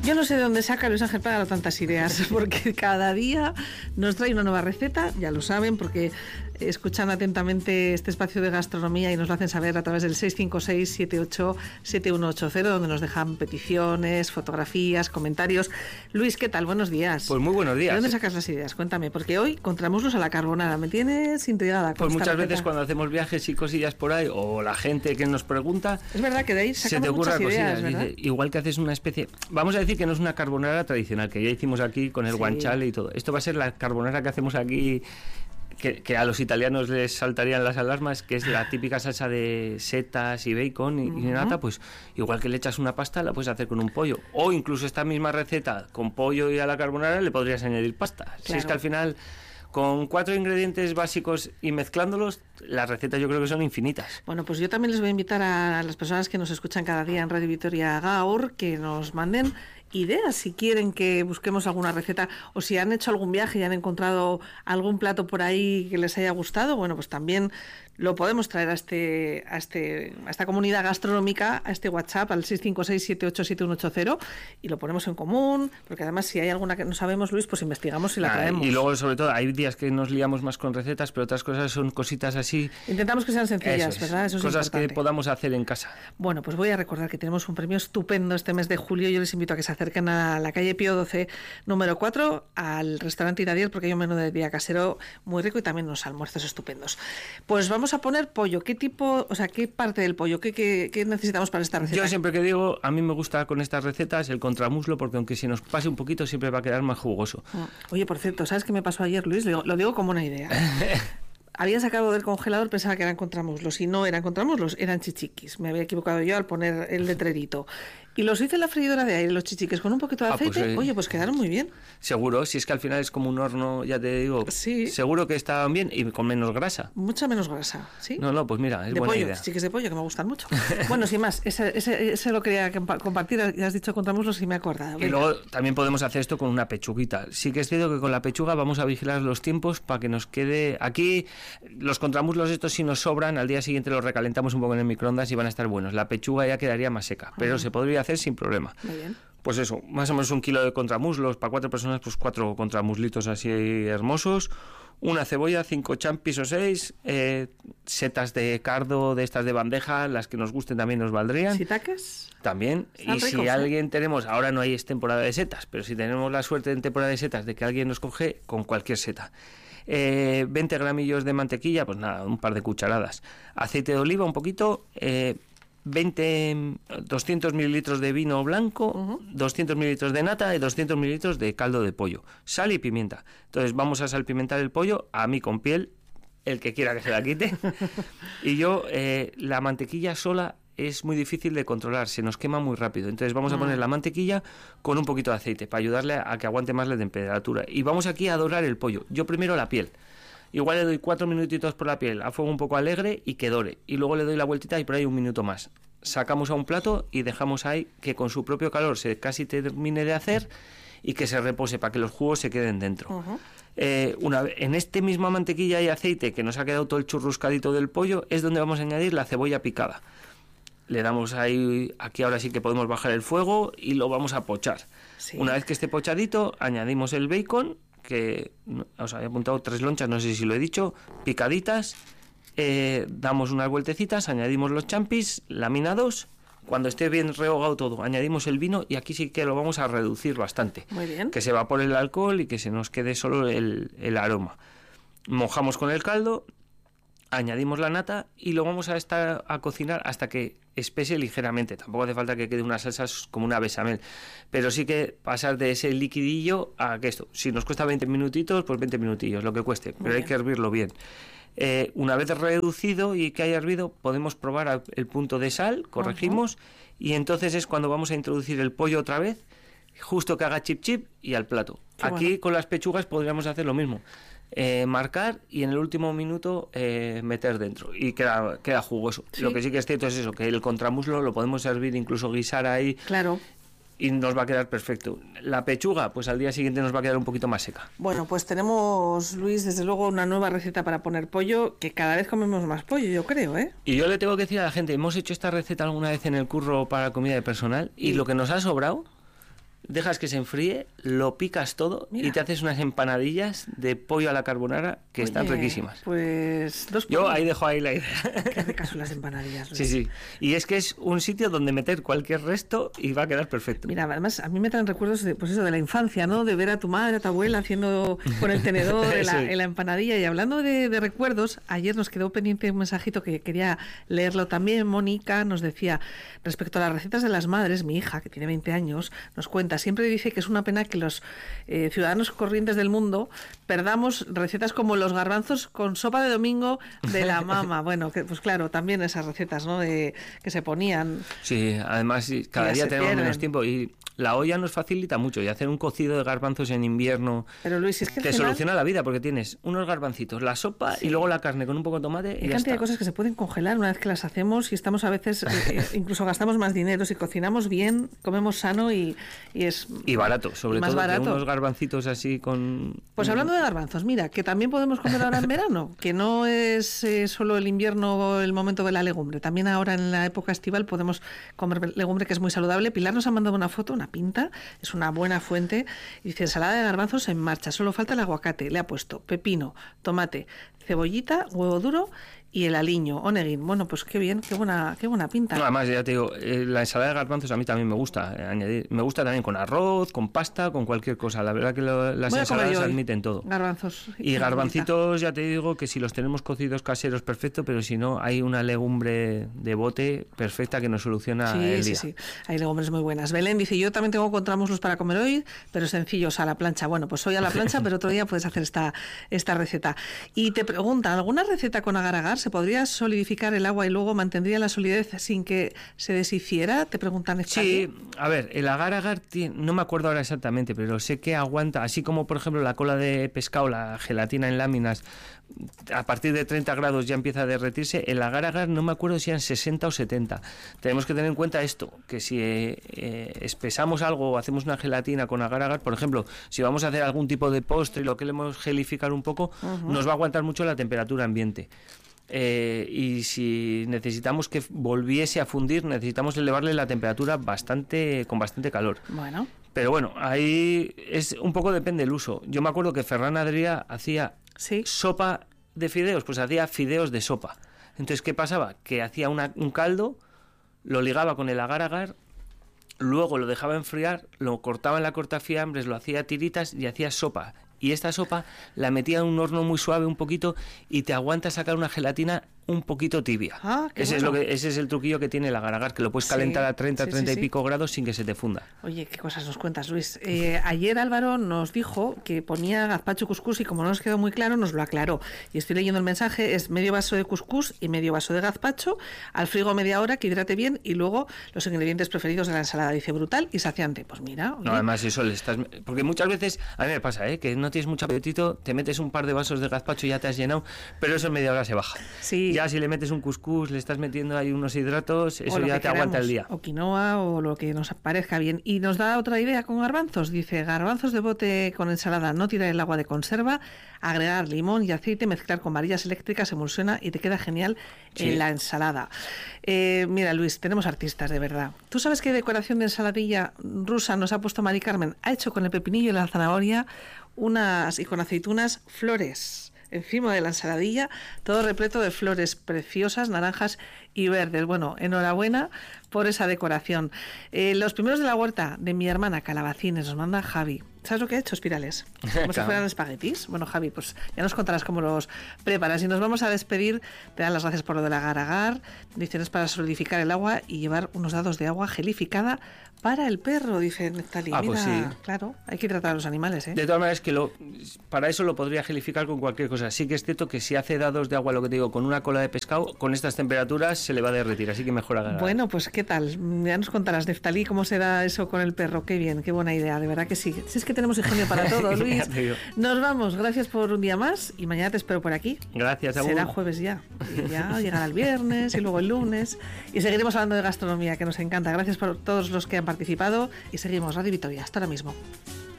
Yo no sé de dónde saca Luis Ángel Prada tantas ideas, porque cada día nos trae una nueva receta, ya lo saben, porque escuchan atentamente este espacio de gastronomía y nos lo hacen saber a través del 656-787180, donde nos dejan peticiones, fotografías, comentarios. Luis, ¿qué tal? Buenos días. Pues muy buenos días. ¿De dónde sacas las ideas? Cuéntame, porque hoy encontramos a la carbonara. Me tienes intrigada. Pues muchas veces cuando hacemos viajes y cosillas por ahí, o la gente que nos pregunta, es verdad que de ahí sacamos se te ocurren muchas ideas, cosillas. Dice, igual que haces una especie, vamos a decir que no es una carbonara tradicional, que ya hicimos aquí con el guanciale y todo. Esto va a ser la carbonara que hacemos aquí, que a los italianos les saltarían las alarmas, que es la típica salsa de setas y bacon y nata. Pues igual que le echas una pasta, la puedes hacer con un pollo, o incluso esta misma receta con pollo y a la carbonara le podrías añadir pasta. Claro. Si es que al final, con 4 ingredientes básicos y mezclándolos, las recetas yo creo que son infinitas. Bueno, pues yo también les voy a invitar a las personas que nos escuchan cada día en Radio Vitoria Gaur que nos manden ideas si quieren que busquemos alguna receta, o si han hecho algún viaje y han encontrado algún plato por ahí que les haya gustado. Bueno, pues también lo podemos traer a esta comunidad gastronómica, a este WhatsApp, al 656-787180, y lo ponemos en común, porque además si hay alguna que no sabemos, Luis, pues investigamos y la traemos. Y luego, sobre todo, hay días que nos liamos más con recetas, pero otras cosas son cositas así. Intentamos que sean sencillas, ¿verdad? Eso es cosas importante. Que podamos hacer en casa. Bueno, pues voy a recordar que tenemos un premio estupendo este mes de julio. Yo les invito a que se acerquen a la calle Pío XII, número 4, al restaurante Iradier, porque hay un menú de día casero muy rico y también unos almuerzos estupendos. Pues vamos a poner pollo. ¿Qué tipo, qué parte del pollo? ¿Qué necesitamos para esta receta? Yo siempre que digo, a mí me gusta con estas recetas el contramuslo, porque aunque se nos pase un poquito siempre va a quedar más jugoso. Oye, por cierto, ¿sabes qué me pasó ayer, Luis? Lo digo como una idea. Había sacado del congelador, pensaba que eran contramuslos, y no eran contramuslos, eran chichiquis. Me había equivocado yo al poner el letrerito. Y los hice en la freidora de aire, los chichiques, con un poquito de aceite. Pues, oye, pues quedaron muy bien. Seguro, si es que al final es como un horno, ya te digo. Sí. Seguro que estaban bien y con menos grasa. Mucha menos grasa, ¿sí? No, pues mira, es buena idea. Chichiques de pollo, que me gustan mucho. Bueno, sin más, ese lo quería compartir. Ya has dicho contramuslos y me he acordado. Y luego también podemos hacer esto con una pechuguita. Sí que es cierto que con la pechuga vamos a vigilar los tiempos para que nos quede... Aquí los contramuslos estos, si nos sobran, al día siguiente los recalentamos un poco en el microondas y van a estar buenos. La pechuga ya quedaría más seca, pero se podría hacer sin problema. Muy bien. Pues eso, más o menos 1 kilo de contramuslos para 4 personas, pues 4 contramuslitos así hermosos, una cebolla, 5 champis o 6, setas de cardo de estas de bandeja, las que nos gusten también nos valdrían. ¿Sitaques? También. Están ricos, si alguien tenemos, ahora no hay temporada de setas, pero si tenemos la suerte en temporada de setas de que alguien nos coge, con cualquier seta. 20 gramillos de mantequilla, pues nada, un par de cucharadas. Aceite de oliva, un poquito, 200 mililitros de vino blanco, 200 mililitros de nata y 200 mililitros de caldo de pollo, sal y pimienta. Entonces vamos a salpimentar el pollo, a mí con piel, el que quiera que se la quite. Y yo, la mantequilla sola es muy difícil de controlar, se nos quema muy rápido. Entonces vamos a poner la mantequilla con un poquito de aceite para ayudarle a que aguante más la temperatura. Y vamos aquí a dorar el pollo. Yo primero la piel. Igual le doy 4 minutitos por la piel a fuego un poco alegre y que dore. Y luego le doy la vueltita y por ahí 1 minuto más. Sacamos a un plato y dejamos ahí que con su propio calor se casi termine de hacer y que se repose para que los jugos se queden dentro. En este misma mantequilla y aceite que nos ha quedado todo el churruscadito del pollo es donde vamos a añadir la cebolla picada. Le damos ahí, aquí ahora sí que podemos bajar el fuego y lo vamos a pochar. Sí. Una vez que esté pochadito, añadimos el bacon, que os había apuntado 3 lonchas, no sé si lo he dicho, picaditas, damos unas vueltecitas, añadimos los champis laminados. Cuando esté bien rehogado todo, añadimos el vino y aquí sí que lo vamos a reducir bastante. Muy bien. Que se evapore el alcohol y que se nos quede solo el aroma. Mojamos con el caldo, añadimos la nata y lo vamos a cocinar hasta que espese ligeramente. Tampoco hace falta que quede una salsa como una bechamel, pero sí que pasar de ese liquidillo a que esto, si nos cuesta 20 minutitos, pues 20 minutillos, lo que cueste, pero hay que hervirlo bien. Una vez reducido y que haya hervido, podemos probar el punto de sal, corregimos, y entonces es cuando vamos a introducir el pollo otra vez, justo que haga chip chip y al plato. Aquí con las pechugas podríamos hacer lo mismo. Marcar y en el último minuto meter dentro y queda jugoso. Sí. Lo que sí que es cierto es eso, que el contramuslo lo podemos servir, incluso guisar ahí. Claro. Y nos va a quedar perfecto. La pechuga, pues al día siguiente nos va a quedar un poquito más seca. Bueno, pues tenemos, Luis, desde luego una nueva receta para poner pollo, que cada vez comemos más pollo, yo creo, ¿eh? Y yo le tengo que decir a la gente, hemos hecho esta receta alguna vez en el curro para comida de personal y lo que nos ha sobrado dejas que se enfríe, lo picas todo y te haces unas empanadillas de pollo a la carbonara que están riquísimas. Pues yo ahí dejo ahí la idea. Qué ricas son las empanadillas. Sí. Y es que es un sitio donde meter cualquier resto y va a quedar perfecto. Mira, además a mí me traen recuerdos de, pues eso, de la infancia, ¿no? De ver a tu madre, a tu abuela haciendo con el tenedor en la empanadilla. Y hablando de recuerdos, ayer nos quedó pendiente un mensajito que quería leerlo también. Mónica nos decía, respecto a las recetas de las madres, mi hija, que tiene 20 años, nos cuenta, siempre dice que es una pena que los ciudadanos corrientes del mundo perdamos recetas como los garbanzos con sopa de domingo de la mama. Bueno, que, pues claro, también esas recetas, ¿no? Que se ponían. Sí, además cada día tenemos menos tiempo y la olla nos facilita mucho y hacer un cocido de garbanzos en invierno. Pero Luis, es que te soluciona la vida porque tienes unos garbancitos, la sopa y luego la carne con un poco de tomate y hay ya cantidad está. de cosas que se pueden congelar una vez que las hacemos y estamos a veces, incluso gastamos más dinero. Si cocinamos bien, comemos sano y es... Y barato, sobre todo barato. Que unos garbancitos así con... Pues hablando de garbanzos, mira, que también podemos comer ahora en verano, que no es solo el invierno el momento de la legumbre, también ahora en la época estival podemos comer legumbre, que es muy saludable. Pilar nos ha mandado una foto, una pinta, es una buena fuente, y dice, ensalada de garbanzos en marcha, solo falta el aguacate, le ha puesto pepino, tomate, cebollita, huevo duro y el aliño, oneguín. Bueno, pues qué bien, qué buena pinta. No, además, ya te digo, la ensalada de garbanzos a mí también me gusta añadir. Me gusta también con arroz, con pasta, con cualquier cosa. La verdad que las ensaladas admiten todo. Garbanzos. Y garbancitos, ya te digo que si los tenemos cocidos caseros, perfecto, pero si no, hay una legumbre de bote perfecta que nos soluciona el día. Sí, hay legumbres muy buenas. Belén dice, yo también tengo contramuslos para comer hoy, pero sencillos, a la plancha. Bueno, pues hoy a la plancha, pero otro día puedes hacer esta receta. Y te preguntan, ¿alguna receta con agar-agar? ¿Se podría solidificar el agua y luego mantendría la solidez sin que se deshiciera? Te preguntan. Sí, a ver, el agar-agar, no me acuerdo ahora exactamente, pero sé que aguanta, así como por ejemplo la cola de pescado, la gelatina en láminas, a partir de 30 grados ya empieza a derretirse, el agar-agar no me acuerdo si eran 60 o 70. Tenemos que tener en cuenta esto, que si espesamos algo o hacemos una gelatina con agar-agar, por ejemplo, si vamos a hacer algún tipo de postre y lo queremos gelificar un poco, nos va a aguantar mucho la temperatura ambiente. Y si necesitamos que volviese a fundir, necesitamos elevarle la temperatura con bastante calor. Bueno. Pero bueno, ahí es un poco depende del uso. Yo me acuerdo que Ferran Adrià hacía sopa de fideos, pues hacía fideos de sopa. Entonces, ¿qué pasaba? Que hacía un caldo, lo ligaba con el agar-agar, luego lo dejaba enfriar, lo cortaba en la cortafiambres, lo hacía tiritas y hacía sopa. Y esta sopa la metía en un horno muy suave un poquito y te aguanta sacar una gelatina un poquito tibia. Ese es el truquillo que tiene el agar-agar, que lo puedes calentar a 30 y pico grados sin que se te funda. Oye, qué cosas nos cuentas, Luis. Ayer Álvaro nos dijo que ponía gazpacho cuscús y como no nos quedó muy claro, nos lo aclaró. Y estoy leyendo el mensaje, es medio vaso de cuscús y medio vaso de gazpacho, al frigo media hora, que hidrate bien, y luego los ingredientes preferidos de la ensalada. Dice, brutal y saciante. Pues mira. Oye. No, además eso le estás... Porque muchas veces, a mí me pasa, que no tienes mucho apetito, te metes un par de vasos de gazpacho y ya te has llenado, pero eso en media hora se baja. Sí. Ya si le metes un cuscús, le estás metiendo ahí unos hidratos, eso ya te aguanta el día. O quinoa o lo que nos parezca bien. Y nos da otra idea con garbanzos. Dice, garbanzos de bote con ensalada, no tirar el agua de conserva, agregar limón y aceite, mezclar con varillas eléctricas, emulsiona y te queda genial en la ensalada. Mira, Luis, tenemos artistas, de verdad. ¿Tú sabes qué decoración de ensaladilla rusa nos ha puesto Mari Carmen? Ha hecho con el pepinillo y la zanahoria y con aceitunas flores encima de la ensaladilla, todo repleto de flores preciosas, naranjas y verdes. Bueno, enhorabuena por esa decoración. Los primeros de la huerta de mi hermana Calabacines, nos manda Javi. ¿Sabes lo que ha hecho? Espirales. Como si fueran espaguetis. Bueno, Javi, pues ya nos contarás cómo los preparas. Y nos vamos a despedir. Te dan las gracias por lo del agar-agar. Dicen, es para solidificar el agua y llevar unos dados de agua gelificada para el perro, dice Neftalí. Pues sí. Claro, hay que tratar a los animales, De todas maneras, para eso lo podría gelificar con cualquier cosa. Sí que es cierto que si hace dados de agua, lo que te digo, con una cola de pescado, con estas temperaturas se le va a derretir, así que mejor agar-agar. Bueno, pues ¿qué tal? Ya nos contarás, Neftalí, cómo se da eso con el perro. Qué bien, qué buena idea, de verdad que sí. Si es que tenemos ingenio para todo, Luis. Nos vamos, gracias por un día más y mañana te espero por aquí. Gracias, Agur. Será jueves ya. Y ya llegará el viernes y luego el lunes. Y seguiremos hablando de gastronomía, que nos encanta. Gracias por todos los que han participado y seguimos Radio Vitoria. Hasta ahora mismo.